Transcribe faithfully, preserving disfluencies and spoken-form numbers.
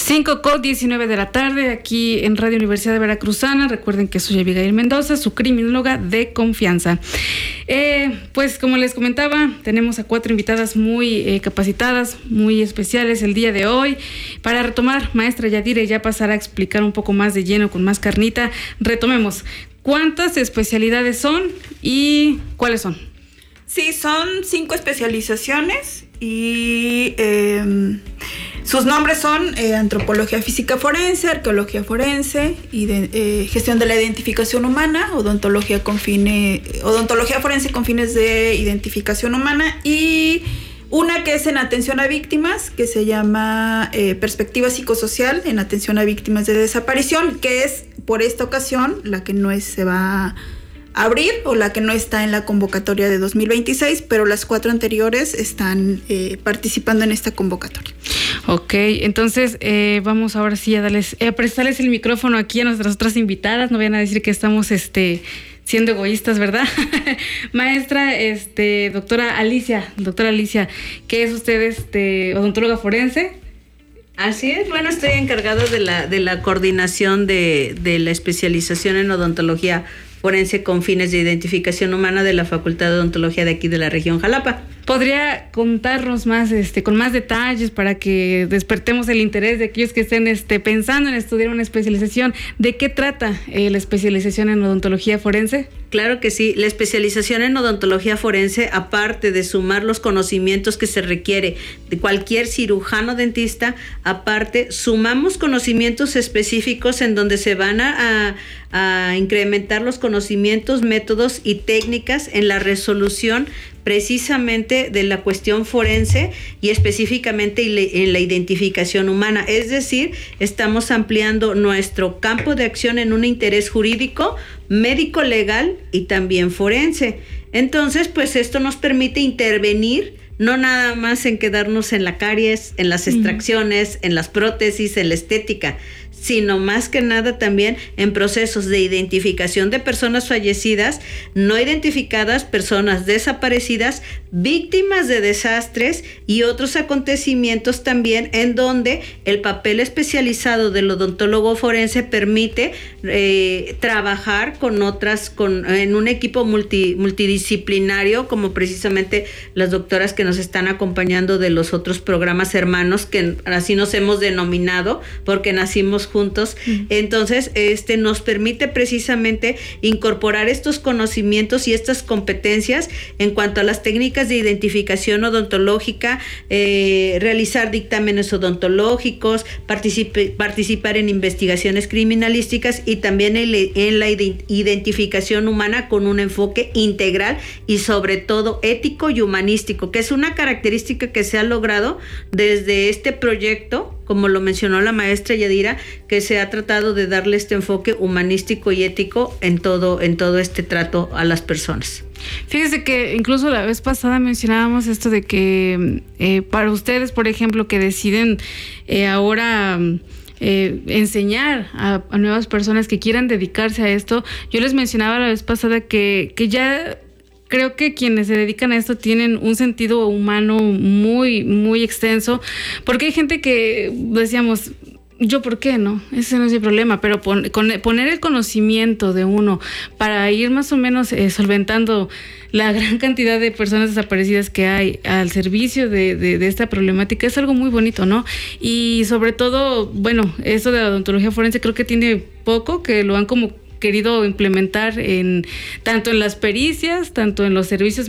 cinco con diecinueve de la tarde, aquí en Radio Universidad Veracruzana. Recuerden que soy Abigail Mendoza, su criminóloga de confianza. Eh, pues como les comentaba, tenemos a cuatro invitadas muy eh, capacitadas, muy especiales el día de hoy. Para retomar, maestra Yadira, y ya pasar a explicar un poco más de lleno, con más carnita, retomemos. ¿Cuántas especialidades son y cuáles son? Sí, son cinco especializaciones y eh, sus nombres son eh, antropología física forense, arqueología forense, ide- eh, gestión de la identificación humana, odontología con fines, odontología forense con fines de identificación humana, y una que es en atención a víctimas, que se llama eh, perspectiva psicosocial en atención a víctimas de desaparición, que es por esta ocasión la que no es, se va a abrir o la que no está en la convocatoria de dos mil veintiséis, pero las cuatro anteriores están eh, participando en esta convocatoria. Ok, entonces eh, vamos ahora sí a darles, eh, a prestarles el micrófono aquí a nuestras otras invitadas. No vayan a decir que estamos este siendo egoístas, ¿verdad? Maestra, este, doctora Alicia, doctora Alicia, ¿qué es usted, este, odontóloga forense? Así es, bueno, estoy encargada de la, de la coordinación de, de la especialización en odontología forense con fines de identificación humana de la Facultad de Odontología de aquí de la región Jalapa. ¿Podría contarnos más, este, con más detalles para que despertemos el interés de aquellos que estén este, pensando en estudiar una especialización? ¿De qué trata eh, la especialización en odontología forense? Claro que sí, la especialización en odontología forense, aparte de sumar los conocimientos que se requiere de cualquier cirujano dentista, aparte sumamos conocimientos específicos en donde se van a, a, a incrementar los conocimientos, métodos y técnicas en la resolución precisamente de la cuestión forense y específicamente en la identificación humana. Es decir, estamos ampliando nuestro campo de acción en un interés jurídico, médico legal y también forense. Entonces, pues esto nos permite intervenir no nada más en quedarnos en la caries, en las extracciones, en las prótesis, en la estética, sino más que nada también en procesos de identificación de personas fallecidas, no identificadas, personas desaparecidas, víctimas de desastres y otros acontecimientos también, en donde el papel especializado del odontólogo forense permite eh, trabajar con otras, con, en un equipo multi, multidisciplinario, como precisamente las doctoras que nos están acompañando de los otros programas hermanos, que así nos hemos denominado, porque nacimos juntos. Uh-huh. Entonces, este nos permite precisamente incorporar estos conocimientos y estas competencias en cuanto a las técnicas de identificación odontológica, eh, realizar dictámenes odontológicos, participe, participar en investigaciones criminalísticas y también en, en la identificación humana con un enfoque integral y sobre todo ético y humanístico, que es una característica que se ha logrado desde este proyecto, como lo mencionó la maestra Yadira, que se ha tratado de darle este enfoque humanístico y ético en todo, en todo este trato a las personas. Fíjese que incluso la vez pasada mencionábamos esto de que eh, para ustedes, por ejemplo, que deciden eh, ahora eh, enseñar a, a nuevas personas que quieran dedicarse a esto, yo les mencionaba la vez pasada que, que ya creo que quienes se dedican a esto tienen un sentido humano muy, muy extenso, porque hay gente que decíamos, ¿yo por qué no? Ese no es el problema, pero pon, con, poner el conocimiento de uno para ir más o menos eh, solventando la gran cantidad de personas desaparecidas que hay al servicio de, de, de esta problemática es algo muy bonito, ¿no? Y sobre todo, bueno, eso de la odontología forense creo que tiene poco, que lo han como querido implementar en tanto en las pericias, tanto en los servicios